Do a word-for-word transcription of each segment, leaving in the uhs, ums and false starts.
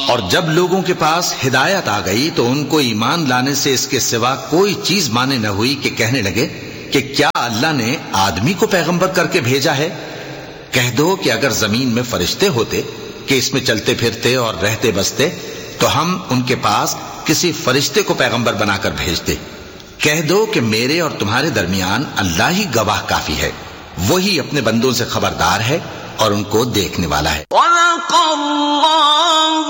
اور جب لوگوں کے پاس ہدایت آ گئی تو ان کو ایمان لانے سے اس کے سوا کوئی چیز مانے نہ ہوئی کہ کہنے لگے کہ کیا اللہ نے آدمی کو پیغمبر کر کے بھیجا ہے؟ کہہ دو کہ اگر زمین میں فرشتے ہوتے کہ اس میں چلتے پھرتے اور رہتے بستے تو ہم ان کے پاس کسی فرشتے کو پیغمبر بنا کر بھیجتے۔ کہہ دو کہ میرے اور تمہارے درمیان اللہ ہی گواہ کافی ہے، وہی اپنے بندوں سے خبردار ہے اور ان کو دیکھنے والا ہے۔ صدق اللہ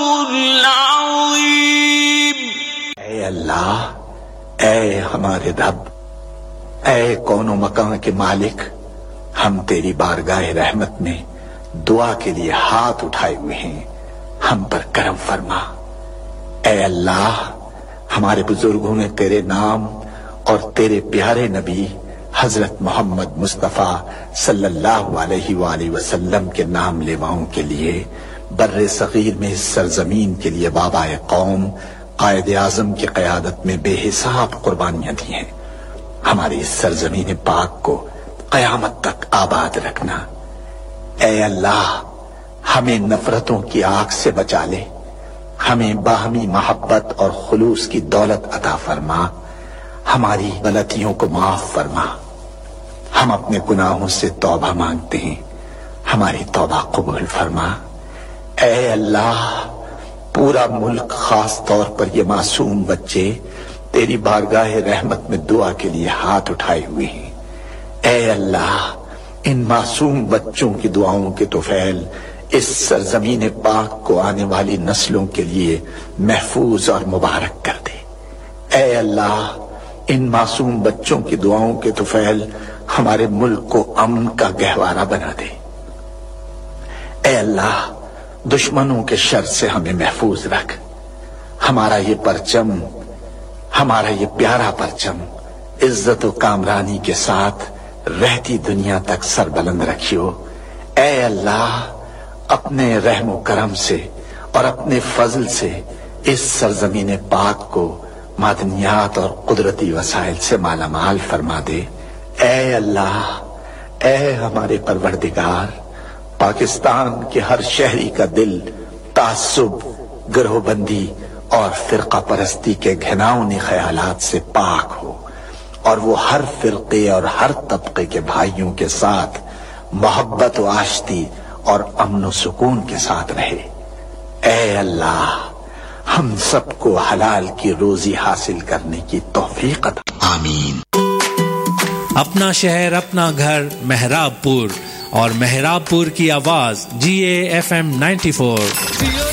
العظیم۔ اے اللہ، اے ہمارے رب، اے کون و مکان کے مالک، ہم تیری بارگاہ رحمت میں دعا کے لیے ہاتھ اٹھائے ہوئے ہیں، ہم پر کرم فرما۔ اے اللہ، ہمارے بزرگوں نے تیرے نام اور تیرے پیارے نبی حضرت محمد مصطفیٰ صلی اللہ علیہ وآلہ وسلم کے نام لیواؤں کے لیے بر صغیر میں اس سرزمین کے لیے بابا قوم قائد اعظم کی قیادت میں بے حساب قربانیاں دی ہیں۔ ہماری اس سرزمین پاک کو قیامت تک آباد رکھنا۔ اے اللہ، ہمیں نفرتوں کی آگ سے بچا لے، ہمیں باہمی محبت اور خلوص کی دولت عطا فرما، ہماری غلطیوں کو معاف فرما۔ ہم اپنے گناہوں سے توبہ مانگتے ہیں، ہماری توبہ قبول فرما۔ اے اللہ، پورا ملک، خاص طور پر یہ معصوم بچے تیری بارگاہ رحمت میں دعا کے لیے ہاتھ اٹھائے ہوئے ہیں۔ اے اللہ، ان معصوم بچوں کی دعاؤں کے طفیل اس سرزمین پاک کو آنے والی نسلوں کے لیے محفوظ اور مبارک کر دے۔ اے اللہ، ان معصوم بچوں کی دعاؤں کے طفیل ہمارے ملک کو امن کا گہوارہ بنا دے۔ اے اللہ، دشمنوں کے شر سے ہمیں محفوظ رکھ۔ ہمارا یہ پرچم، ہمارا یہ پیارا پرچم عزت و کامرانی کے ساتھ رہتی دنیا تک سربلند رکھیو۔ اے اللہ، اپنے رحم و کرم سے اور اپنے فضل سے اس سرزمین پاک کو معدنیات اور قدرتی وسائل سے مالا مال فرما دے۔ اے اللہ، اے ہمارے پروردگار، پاکستان کے ہر شہری کا دل تعصب، گروہ بندی اور فرقہ پرستی کے گھناؤنی خیالات سے پاک ہو، اور وہ ہر فرقے اور ہر طبقے کے بھائیوں کے ساتھ محبت و آشتی اور امن و سکون کے ساتھ رہے۔ اے اللہ، ہم سب کو حلال کی روزی حاصل کرنے کی توفیق عطا۔ آمین۔ اپنا شہر، اپنا گھر، مہراب پور، اور مہراب پور کی آواز جی A F M ninety four